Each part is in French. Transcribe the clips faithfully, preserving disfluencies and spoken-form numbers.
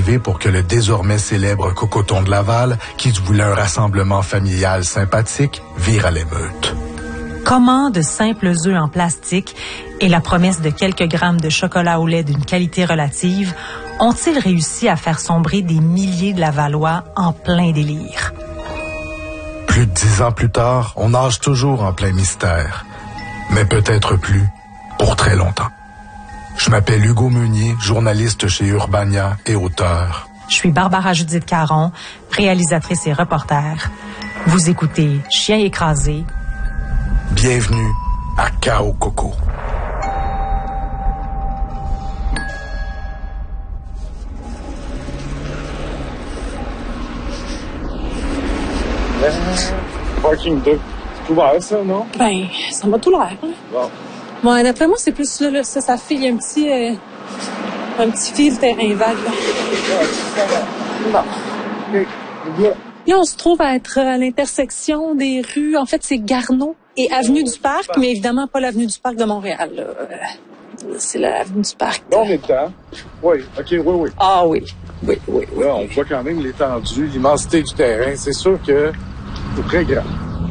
arrivé pour que le désormais célèbre Cocoton de Laval, qui voulait un rassemblement familial sympathique, vire à l'émeute. Comment de simples œufs en plastique et la promesse de quelques grammes de chocolat au lait d'une qualité relative ont-ils réussi à faire sombrer des milliers de Lavallois en plein délire? Plus de dix ans plus tard, on nage toujours en plein mystère. Mais peut-être plus pour très longtemps. Je m'appelle Hugo Meunier, journaliste chez Urbania et auteur. Je suis Barbara Judith Caron, réalisatrice et reporter. Vous écoutez Chien écrasé. Bienvenue à Chaos Coco. Euh, parking deux. C'est ouvert, ça, non? Ben, ça m'a tout l'air. Hein? Bon. Bon, d'après moi, c'est plus là, là ça, ça fait, il y a un petit, euh, un petit fil terrain vague, là. Bon. Okay. Bien. Là, on se trouve à être à l'intersection des rues. En fait, c'est Garneau et Avenue du Parc, mais évidemment pas l'Avenue du Parc de Montréal, là. C'est l'Avenue du Parc. Là, on est dedans. Oui, OK, oui, oui. Ah oui, oui, oui, oui. Là, on voit quand même l'étendue, l'immensité du terrain. C'est sûr que c'est très grand.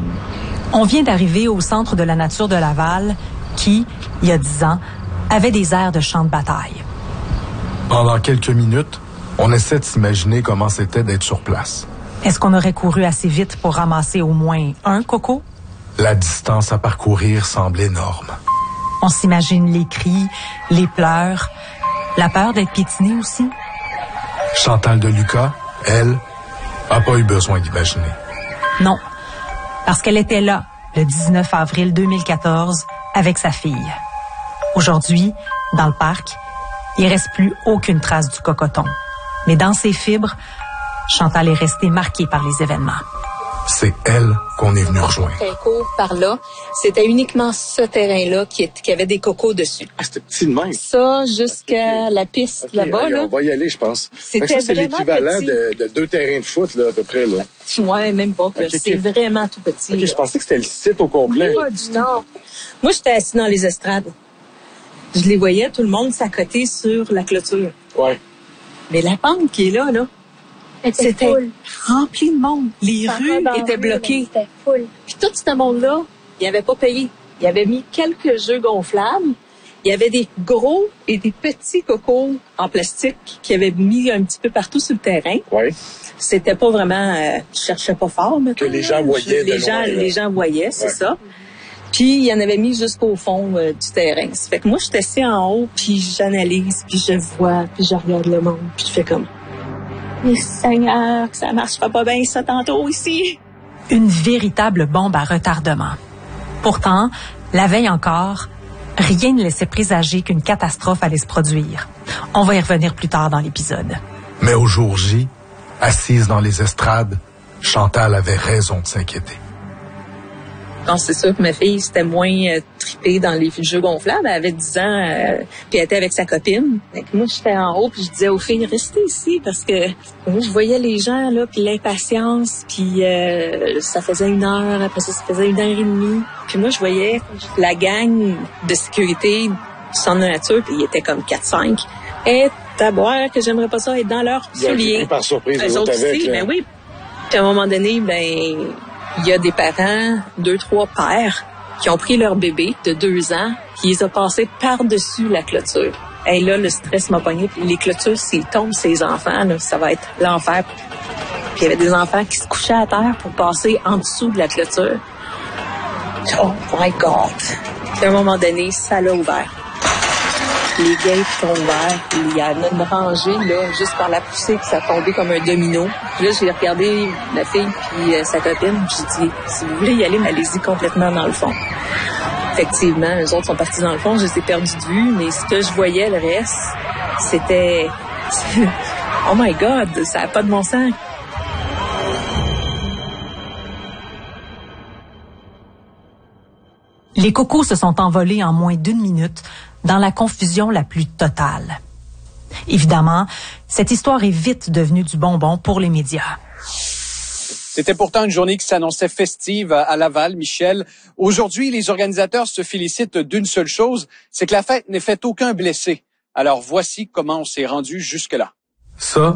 On vient d'arriver au Centre de la nature de Laval, qui, il y a dix ans, avait des airs de champ de bataille. Pendant quelques minutes, on essaie de s'imaginer comment c'était d'être sur place. Est-ce qu'on aurait couru assez vite pour ramasser au moins un coco? La distance à parcourir semble énorme. On s'imagine les cris, les pleurs, la peur d'être piétinée aussi. Chantal Deluca, elle, a pas eu besoin d'imaginer. Non, parce qu'elle était là, le dix-neuf avril deux mille quatorze, avec sa fille. Aujourd'hui, dans le parc, il reste plus aucune trace du cocoton. Mais dans ses fibres, Chantal est restée marquée par les événements. C'est elle qu'on est venu rejoindre. Très court par là. C'était uniquement ce terrain-là qui, est, qui avait des cocos dessus. Ah, c'était petit de même. Ça, jusqu'à okay. la piste okay, là-bas. Allez, là. On va y aller, je pense. C'était ça, c'est vraiment l'équivalent petit. de, de deux terrains de foot, là, à peu près. Là. Ouais, même pas. Okay, c'est okay. vraiment tout petit. OK, je pensais que c'était le site au complet. Pas du tout. Moi, j'étais assis dans les estrades. Je les voyais, tout le monde s'accoter sur la clôture. Ouais. Mais la pente qui est là, là, c'était full. Rempli de monde. Les ça rues étaient bloquées. C'était full. Puis tout ce monde-là, il n'avait pas payé. Il avait mis quelques jeux gonflables. Il y avait des gros et des petits cocos en plastique qu'il avait mis un petit peu partout sur le terrain. Oui. C'était pas vraiment... Euh, je cherchais pas fort. Mais que les gens voyaient les de gens, loin, les gens voyaient, c'est ouais. ça. Puis, il en avait mis jusqu'au fond euh, du terrain. Ça fait que moi, je suis assis en haut, puis j'analyse, puis je vois, puis je regarde le monde, puis je fais comme... Mais Seigneur, que ça marchera pas bien ça tantôt ici. Une véritable bombe à retardement. Pourtant, la veille encore, rien ne laissait présager qu'une catastrophe allait se produire. On va y revenir plus tard dans l'épisode. Mais au jour J, assise dans les estrades, Chantal avait raison de s'inquiéter. Non, c'est sûr que ma fille, c'était moins euh, tripée dans les jeux gonflables. Elle avait dix ans, euh, puis elle était avec sa copine. Donc, moi, j'étais en haut, puis je disais aux filles, restez ici, parce que moi, je voyais les gens, là, puis l'impatience, puis euh, ça faisait une heure, après ça, ça faisait une heure et demie. Puis moi, je voyais la gang de sécurité du Centre de nature, puis il était comme quatre cinq. Et à boire que j'aimerais pas ça être dans leurs souliers. Par surprise, les autres avec, aussi, ben oui. Puis à un moment donné, ben... il y a des parents, deux, trois pères, qui ont pris leur bébé de deux ans, qui les a passés par-dessus la clôture. Et là, le stress m'a pogné. Les clôtures, s'ils tombent, ces enfants, là, ça va être l'enfer. Puis il y avait des enfants qui se couchaient à terre pour passer en dessous de la clôture. Oh my God! Puis à un moment donné, ça l'a ouvert. Les gates sont ouverts. Il y en a une rangée, là, juste par la poussée, que ça a tombé comme un domino. Puis là, j'ai regardé ma fille puis euh, sa copine. J'ai dit, si vous voulez y aller, allez-y complètement dans le fond. Effectivement, eux autres sont partis dans le fond. Je les ai perdus de vue, mais ce que je voyais, le reste, c'était... oh my God, ça n'a pas de bon sens. Les cocos se sont envolés en moins d'une minute dans la confusion la plus totale. Évidemment, cette histoire est vite devenue du bonbon pour les médias. C'était pourtant une journée qui s'annonçait festive à Laval, Michel. Aujourd'hui, les organisateurs se félicitent d'une seule chose, c'est que la fête n'ait fait aucun blessé. Alors voici comment on s'est rendu jusque-là. Ça,